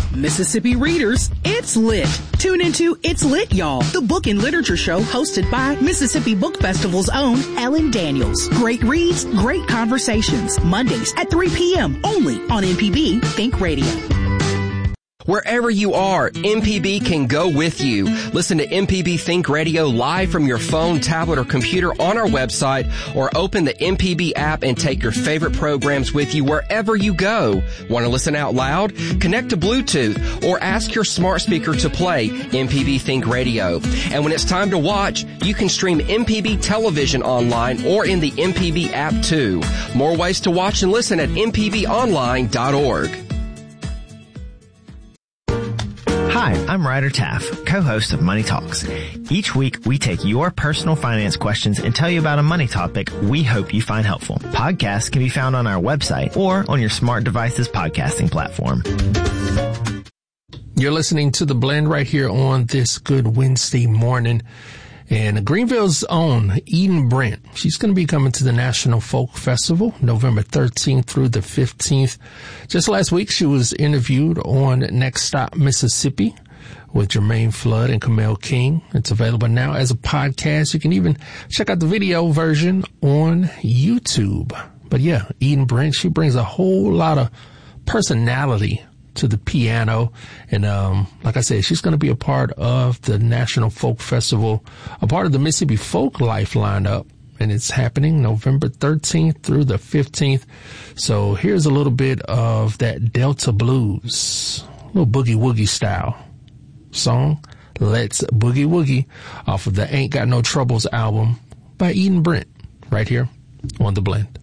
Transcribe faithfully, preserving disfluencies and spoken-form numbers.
Mississippi readers, it's lit. Tune into It's Lit, Y'all, the book and literature show hosted by Mississippi Book Festival's own Ellen Daniels. Great reads, great conversations. Mondays at three p.m. only on M P B Think Radio. Wherever you are, M P B can go with you. Listen to M P B Think Radio live from your phone, tablet, or computer on our website, or open the M P B app and take your favorite programs with you wherever you go. Want to listen out loud? Connect to Bluetooth or ask your smart speaker to play M P B Think Radio. And when it's time to watch, you can stream M P B television online or in the M P B app too. More ways to watch and listen at m p b online dot org. Hi, I'm Ryder Taff, co-host of Money Talks. Each week, we take your personal finance questions and tell you about a money topic we hope you find helpful. Podcasts can be found on our website or on your smart device's podcasting platform. You're listening to The Blend right here on this good Wednesday morning. And Greenville's own Eden Brent, she's going to be coming to the National Folk Festival November thirteenth through the fifteenth. Just last week, she was interviewed on Next Stop Mississippi with Jermaine Flood and Kamel King. It's available now as a podcast. You can even check out the video version on YouTube. But yeah, Eden Brent, she brings a whole lot of personality to the piano. And, um, like I said, she's going to be a part of the National Folk Festival, a part of the Mississippi Folk Life lineup. And it's happening November thirteenth through the fifteenth. So here's a little bit of that Delta blues, a little boogie woogie style song. Let's Boogie Woogie off of the Ain't Got No Troubles album by Eden Brent right here on The Blend.